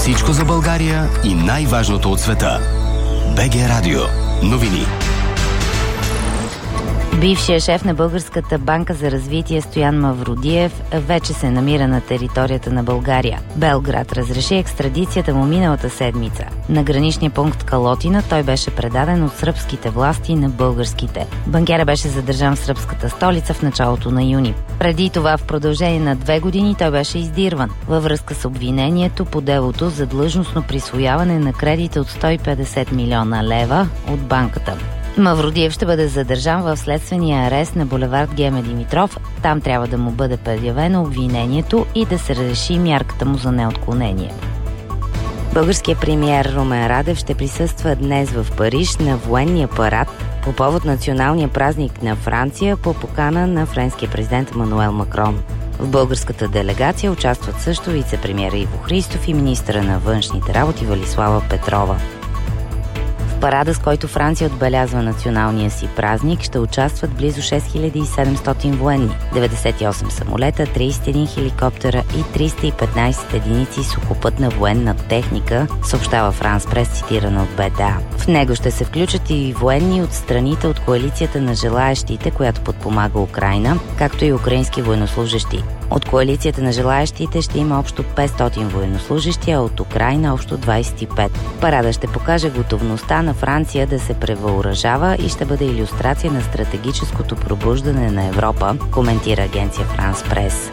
Всичко за България и най-важното от света. БГ Радио. Новини. Бившият шеф на Българската банка за развитие Стоян Мавродиев вече се намира на територията на България. Белград разреши екстрадицията му миналата седмица. На граничния пункт Калотина той беше предаден от сръбските власти на българските. Банкера беше задържан в сръбската столица в началото на юни. Преди това в продължение на 2 години той беше издирван във връзка с обвинението по делото за длъжностно присвояване на кредит от 150 милиона лева от банката. Мавродиев ще бъде задържан в следствения арест на булевард Геме Димитров. Там трябва да му бъде предявено обвинението и да се реши мярката му за неотклонение. Българският премиер Румен Радев ще присъства днес в Париж на военния парад по повод националния празник на Франция по покана на френския президент Емануел Макрон. В българската делегация участват също вице-премиера Иво Христов и министъра на външните работи Валислава Петрова. В парада, с който Франция отбелязва националния си празник, ще участват близо 6700 военни, 98 самолета, 31 хеликоптера и 315 единици сухопътна военна техника, съобщава Франс Прес, цитирана от БТА. В него ще се включат и военни от страните от коалицията на желаещите, която подпомага Украйна, както и украински военнослужещи. От коалицията на желаещите ще има общо 500 военнослужещи, а от Украйна общо 25. Парада ще покаже готовността на Франция да се превъоръжава и ще бъде илюстрация на стратегическото пробуждане на Европа, коментира агенция Франс Прес.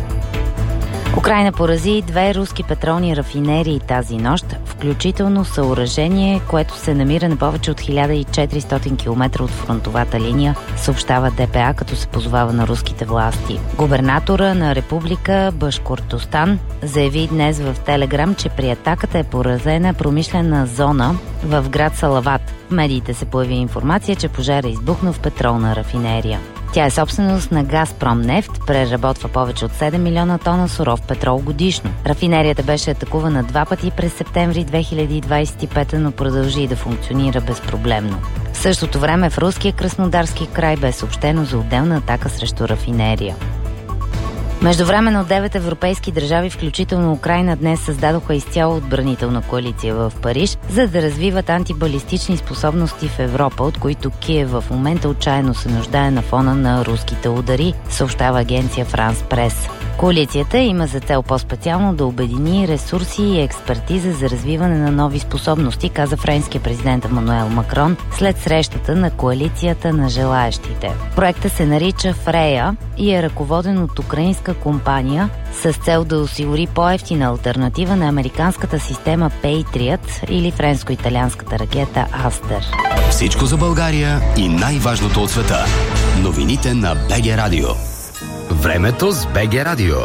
Украйна порази 2 руски петролни рафинерии тази нощ, включително съоръжение, което се намира на повече от 1400 км от фронтовата линия, съобщава ДПА, като се позовава на руските власти. Губернатора на Република Башкортостан заяви днес в Телеграм, че при атаката е поразена промишлена зона в град Салават. В медиите се появи информация, че пожар е избухнал в петролна рафинерия. Тя е собственост на Газпром нефт, преработва повече от 7 милиона тона суров петрол годишно. Рафинерията беше атакувана 2 пъти през септември 2025, но продължи да функционира безпроблемно. В същото време в руския Краснодарски край бе съобщено за отделна атака срещу рафинерия. Междувременно 9 европейски държави, включително Украйна, днес създадоха изцяло отбранителна коалиция в Париж, за да развиват антибалистични способности в Европа, от които Киев в момента отчаяно се нуждае на фона на руските удари, съобщава агенция Франс Прес. Коалицията има за цел по-специално да обедини ресурси и експертиза за развиване на нови способности, каза френския президент Емануел Макрон след срещата на коалицията на желаещите. Проектът се нарича Фрея и е ръководен от украинска компания с цел да осигури по-евтина алтернатива на американската система Patriot или френско-италианската ракета Астер. Всичко за България и най-важното от света. Новините на БГ Радио. Времето с БГ Радио.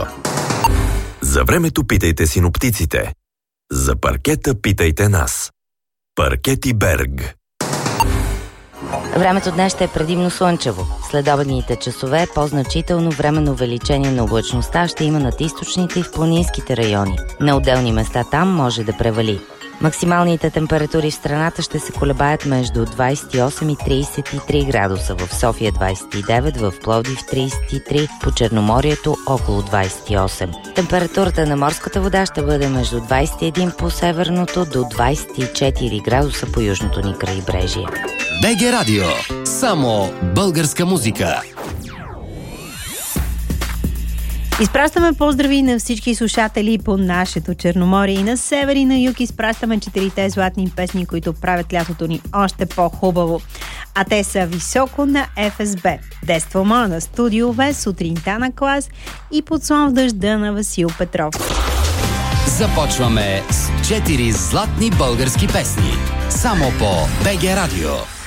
За времето питайте синоптиците. За паркета питайте нас. Паркети Берг. Времето днес ще е предимно слънчево. Следобедните часове по-значително временно увеличение на облачността ще има над източните и в планинските райони. На отделни места там може да превали. Максималните температури в страната ще се колебаят между 28 и 33 градуса. В София 29, в Пловдив 33, по Черноморието около 28. Температурата на морската вода ще бъде между 21 по северното до 24 градуса по южното ни крайбрежие. БГ Радио. Само българска музика. Изпращаме поздрави на всички слушатели по нашето Черноморие и на север и на юг. Изпращаме 4 златни песни, които правят лятото ни още по-хубаво. А те са Високо на ФСБ, Детство на Студио В, Сутринта на клас и Под слон в дъжда на Васил Петров. Започваме с 4 златни български песни. Само по БГ Радио.